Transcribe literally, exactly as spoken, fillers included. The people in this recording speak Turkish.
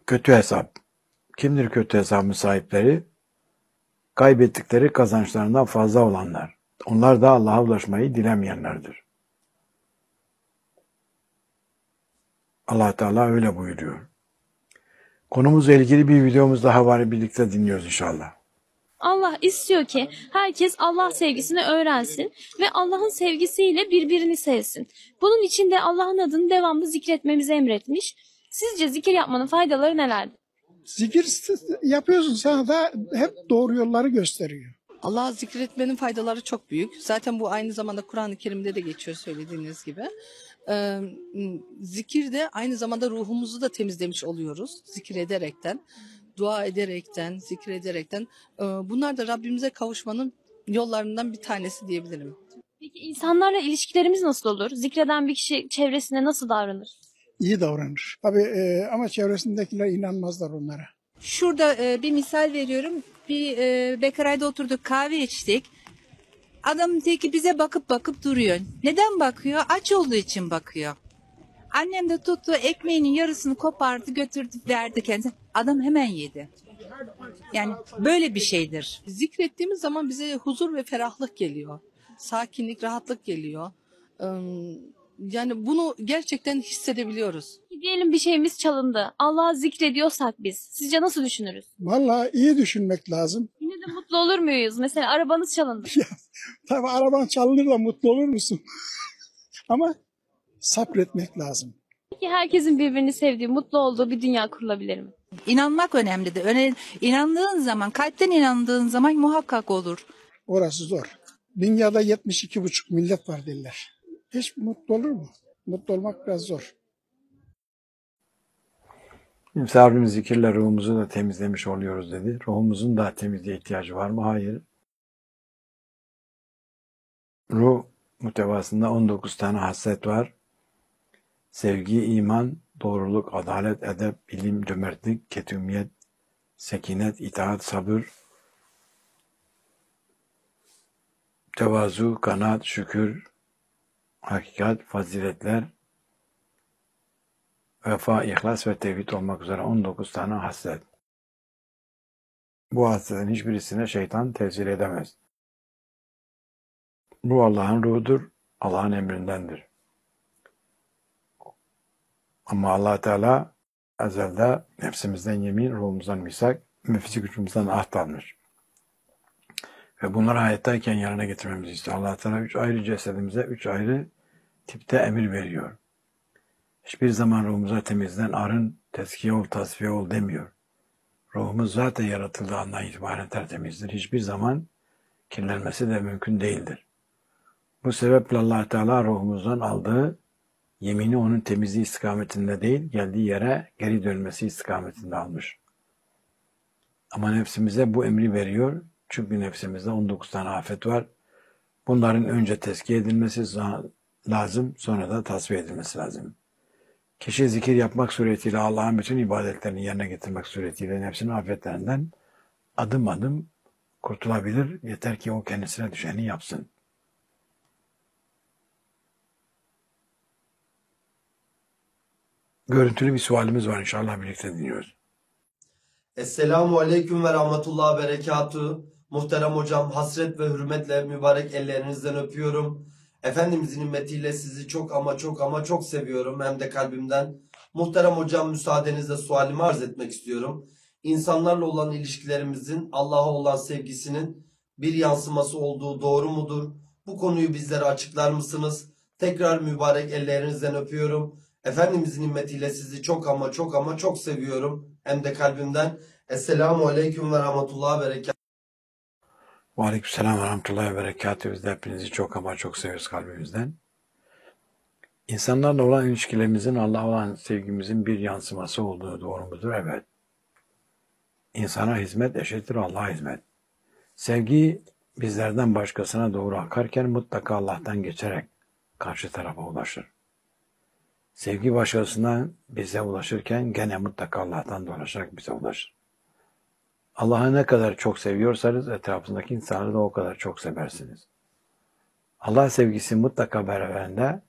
Kötü hesap. Kimdir kötü hesabın sahipleri? Kaybettikleri kazançlarından fazla olanlar. Onlar da Allah'a ulaşmayı dilemeyenlerdir. Allah Teala öyle buyuruyor. Konumuzla ilgili bir videomuz daha var, birlikte dinliyoruz inşallah. Allah istiyor ki herkes Allah sevgisini öğrensin ve Allah'ın sevgisiyle birbirini sevsin. Bunun için de Allah'ın adını devamlı zikretmemizi emretmiş. Sizce zikir yapmanın faydaları nelerdir? Zikir yapıyorsun, sana da hep doğru yolları gösteriyor. Allah'ı zikretmenin faydaları çok büyük. Zaten bu aynı zamanda Kur'an-ı Kerim'de de geçiyor söylediğiniz gibi. Ee, zikir de aynı zamanda ruhumuzu da temizlemiş oluyoruz. Zikir ederekten, dua ederekten, zikir ederekten. Ee, bunlar da Rabbimize kavuşmanın yollarından bir tanesi diyebilirim. Peki insanlarla ilişkilerimiz nasıl olur? Zikreden bir kişi çevresine nasıl davranır? İyi davranır. Tabii e, ama çevresindekiler inanmazlar onlara. Şurada e, bir misal veriyorum. Bir e, bekarayda oturduk, kahve içtik. Adam teki bize bakıp bakıp duruyor. Neden bakıyor? Aç olduğu için bakıyor. Annem de tuttu, ekmeğinin yarısını kopardı, götürdü, verdi kendine. Adam hemen yedi. Yani böyle bir şeydir. Zikrettiğimiz zaman bize huzur ve ferahlık geliyor. Sakinlik, rahatlık geliyor. Ee, yani bunu gerçekten hissedebiliyoruz. Diyelim bir şeyimiz çalındı. Allah'ı zikrediyorsak biz. Sizce nasıl düşünürüz? Vallahi iyi düşünmek lazım. Yine de mutlu olur muyuz? Mesela arabanız çalındı. Tabii araban çalınır da mutlu olur musun? Ama sabretmek lazım. Peki herkesin birbirini sevdiği, mutlu olduğu bir dünya kurulabilir mi? İnanmak önemlidir. Öne, inandığın zaman, kalpten inandığın zaman muhakkak olur. Orası zor. Dünyada yetmiş iki buçuk millet var derler. Hiç mutlu olur mu? Mutlu olmak biraz zor. Rabbimiz zikirle ruhumuzu da temizlemiş oluyoruz dedi. Ruhumuzun da temizliğe ihtiyacı var mı? Hayır. Ruh muhtevasında on dokuz tane haslet var. Sevgi, iman, doğruluk, adalet, edep, ilim, cömertlik, ketumiyet, sekinet, itaat, sabır, tevazu, kanaat, şükür, hakikat, faziletler, vefa, ihlas ve tevhid olmak üzere on dokuz tane haslet. Bu hasletin hiçbirisine şeytan tesir edemez. Bu Allah'ın ruhudur, Allah'ın emrindendir. Ama Allah Teala ezelde nefsimizden yemin, ruhumuzdan misak, nefsi gücümüzden ahd almış. Ve bunları hayattayken yerine getirmemizi istiyor. Allah Teala üç ayrı cesedimize, üç ayrı tipte emir veriyor. Hiçbir zaman ruhumuza temizlen, arın, tezkiye ol, tasfiye ol demiyor. Ruhumuz zaten yaratıldığı andan itibaren tertemizdir. Hiçbir zaman kirlenmesi de mümkün değildir. Bu sebeple Allah Teala ruhumuzdan aldığı yemini onun temizliği istikametinde değil, geldiği yere geri dönmesi istikametinde almış. Ama nefsimize bu emri veriyor. Çünkü nefsimizde on dokuz tane afet var. Bunların önce tezkiye edilmesi lazım, sonra da tasfiye edilmesi lazım. Kişi zikir yapmak suretiyle Allah'ın bütün ibadetlerini yerine getirmek suretiyle nefsinin afetlerinden adım adım kurtulabilir. Yeter ki o kendisine düşeni yapsın. Görüntülü bir sualimiz var, inşallah birlikte dinliyoruz. Esselamu Aleyküm ve Rahmetullah Berekatuhu. Muhterem hocam, hasret ve hürmetle mübarek ellerinizden öpüyorum. Efendimizin himmetiyle sizi çok ama çok ama çok seviyorum, hem de kalbimden. Muhterem hocam, müsaadenizle sualimi arz etmek istiyorum. İnsanlarla olan ilişkilerimizin Allah'a olan sevgisinin bir yansıması olduğu doğru mudur? Bu konuyu bizlere açıklar mısınız? Tekrar mübarek ellerinizden öpüyorum. Efendimizin himmetiyle sizi çok ama çok ama çok seviyorum, hem de kalbimden. Esselamu Aleyküm ve Rahmetullah Berekatuhu. Ve Aleykümselam ve Rahmetullahi ve Berekatuhu. Biz de hepinizi çok ama çok seviyoruz kalbimizden. İnsanlarla olan ilişkilerimizin Allah'a olan sevgimizin bir yansıması olduğu doğru mudur? Evet. İnsana hizmet eşittir Allah'a hizmet. Sevgi bizlerden başkasına doğru akarken mutlaka Allah'tan geçerek karşı tarafa ulaşır. Sevgi başkasından bize ulaşırken gene mutlaka Allah'tan dolaşarak bize ulaşır. Allah'ı ne kadar çok seviyorsanız etrafındaki insanları da o kadar çok seversiniz. Allah sevgisi mutlaka beraberinde